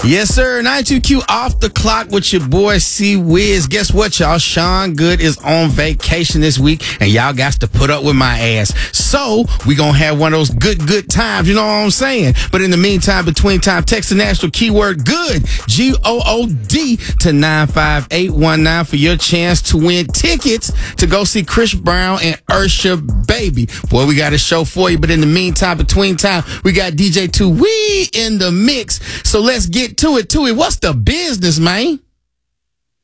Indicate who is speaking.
Speaker 1: Yes, sir. 92Q off the clock with your boy C Wiz. Guess what, y'all? Sean Good is on vacation this week, and y'all got to put up with my ass. So we gonna have one of those good times. You know what I'm saying? But in the meantime, between time, text the national keyword good GOOD to 95819 for your chance to win tickets to go see Chris Brown and Usher Baby. Boy, we got a show for you. But in the meantime, between time, we got DJ 2 We in the mix. So let's get to it. What's the business, man?